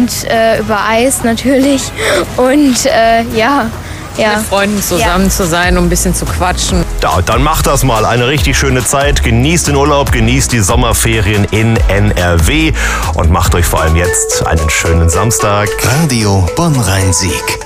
und über Eis natürlich und ja. Mit Freunden zusammen zu sein, um ein bisschen zu quatschen. Ja, dann macht das mal. Eine richtig schöne Zeit. Genießt den Urlaub, genießt die Sommerferien in NRW und macht euch vor allem jetzt einen schönen Samstag. Radio Bonn-Rhein-Sieg.